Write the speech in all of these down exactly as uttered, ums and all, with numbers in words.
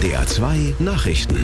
R zwei Nachrichten.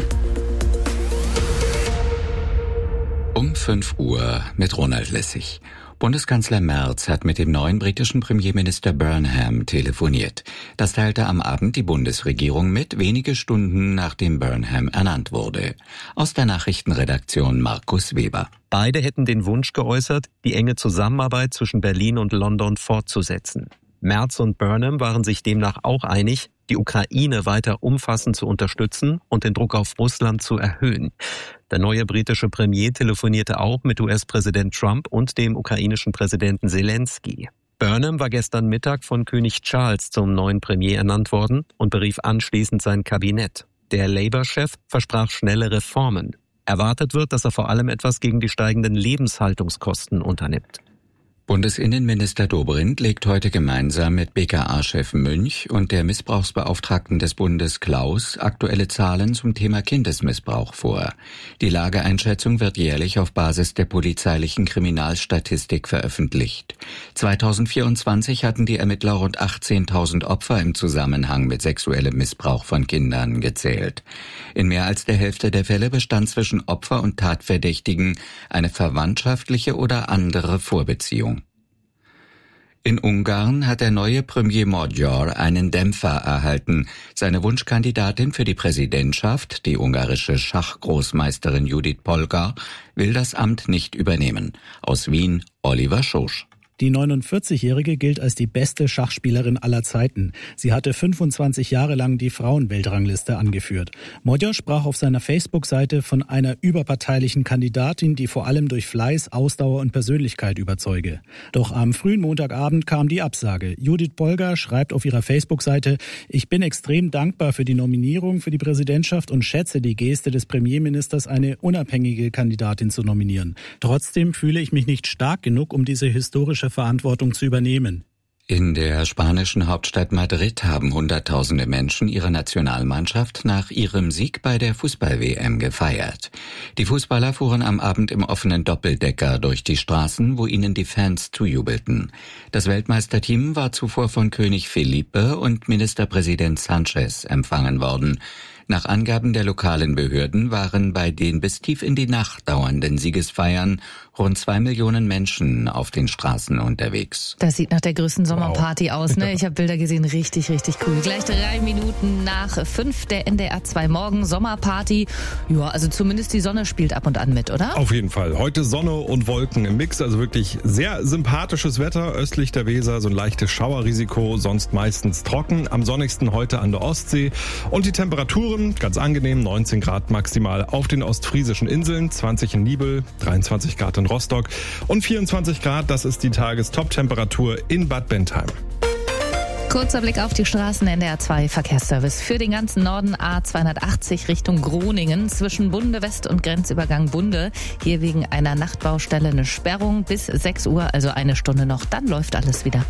Um fünf Uhr mit Ronald Lessig. Bundeskanzler Merz hat mit dem neuen britischen Premierminister Burnham telefoniert. Das teilte am Abend die Bundesregierung mit, wenige Stunden nachdem Burnham ernannt wurde. Aus der Nachrichtenredaktion Markus Weber. Beide hätten den Wunsch geäußert, die enge Zusammenarbeit zwischen Berlin und London fortzusetzen. Merz und Burnham waren sich demnach auch einig, die Ukraine weiter umfassend zu unterstützen und den Druck auf Russland zu erhöhen. Der neue britische Premier telefonierte auch mit U S-Präsident Trump und dem ukrainischen Präsidenten Zelensky. Burnham war gestern Mittag von König Charles zum neuen Premier ernannt worden und berief anschließend sein Kabinett. Der Labour-Chef versprach schnelle Reformen. Erwartet wird, dass er vor allem etwas gegen die steigenden Lebenshaltungskosten unternimmt. Bundesinnenminister Dobrindt legt heute gemeinsam mit B K A-Chef Münch und der Missbrauchsbeauftragten des Bundes Klaus aktuelle Zahlen zum Thema Kindesmissbrauch vor. Die Lageeinschätzung wird jährlich auf Basis der polizeilichen Kriminalstatistik veröffentlicht. zweitausendvierundzwanzig hatten die Ermittler rund achtzehntausend Opfer im Zusammenhang mit sexuellem Missbrauch von Kindern gezählt. In mehr als der Hälfte der Fälle bestand zwischen Opfer und Tatverdächtigen eine verwandtschaftliche oder andere Vorbeziehung. In Ungarn hat der neue Premier Magyar einen Dämpfer erhalten. Seine Wunschkandidatin für die Präsidentschaft, die ungarische Schachgroßmeisterin Judith Polgar, will das Amt nicht übernehmen. Aus Wien Oliver Schosch. Die neunundvierzigjährige gilt als die beste Schachspielerin aller Zeiten. Sie hatte fünfundzwanzig Jahre lang die Frauenweltrangliste angeführt. Magyar sprach auf seiner Facebook-Seite von einer überparteilichen Kandidatin, die vor allem durch Fleiß, Ausdauer und Persönlichkeit überzeuge. Doch am frühen Montagabend kam die Absage. Judith Polgar schreibt auf ihrer Facebook-Seite: Ich bin extrem dankbar für die Nominierung für die Präsidentschaft und schätze die Geste des Premierministers, eine unabhängige Kandidatin zu nominieren. Trotzdem fühle ich mich nicht stark genug, um diese historische Verantwortung zu übernehmen. In der spanischen Hauptstadt Madrid haben Hunderttausende Menschen ihre Nationalmannschaft nach ihrem Sieg bei der Fußball-W M gefeiert. Die Fußballer fuhren am Abend im offenen Doppeldecker durch die Straßen, wo ihnen die Fans zujubelten. Das Weltmeisterteam war zuvor von König Felipe und Ministerpräsident Sánchez empfangen worden. Nach Angaben der lokalen Behörden waren bei den bis tief in die Nacht dauernden Siegesfeiern rund zwei Millionen Menschen auf den Straßen unterwegs. Das sieht nach der größten Sommerparty wow. aus, ne? Ich habe Bilder gesehen, richtig, richtig cool. Gleich drei Minuten nach fünf der N D R zwei Morgen Sommerparty. Ja, also zumindest die Sonne spielt ab und an mit, oder? Auf jeden Fall. Heute Sonne und Wolken im Mix, also wirklich sehr sympathisches Wetter. Östlich der Weser so ein leichtes Schauerrisiko, sonst meistens trocken. Am sonnigsten heute an der Ostsee. Und die Temperaturen ganz angenehm, neunzehn Grad maximal auf den ostfriesischen Inseln, zwanzig in Nibel, dreiundzwanzig Grad in Rostock und vierundzwanzig Grad, das ist die Tagestop-Temperatur in Bad Bentheim. Kurzer Blick auf die Straßen. N D R zwei Verkehrsservice für den ganzen Norden A zweihundertachtzig Richtung Groningen zwischen Bunde West und Grenzübergang Bunde. Hier wegen einer Nachtbaustelle eine Sperrung bis sechs Uhr, also eine Stunde noch. Dann läuft alles wieder.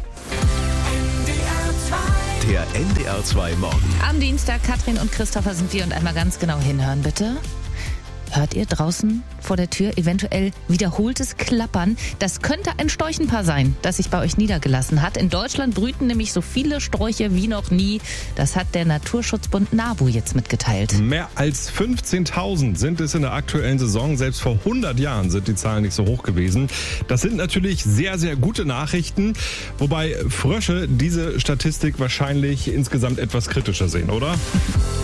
Der N D R zwei Morgen. Am Dienstag, Katrin und Christopher sind wir und einmal ganz genau hinhören, bitte. Hört ihr draußen vor der Tür eventuell wiederholtes Klappern? Das könnte ein Storchenpaar sein, das sich bei euch niedergelassen hat. In Deutschland brüten nämlich so viele Sträuche wie noch nie. Das hat der Naturschutzbund NABU jetzt mitgeteilt. Mehr als fünfzehntausend sind es in der aktuellen Saison. Selbst vor hundert Jahren sind die Zahlen nicht so hoch gewesen. Das sind natürlich sehr, sehr gute Nachrichten. Wobei Frösche diese Statistik wahrscheinlich insgesamt etwas kritischer sehen, oder?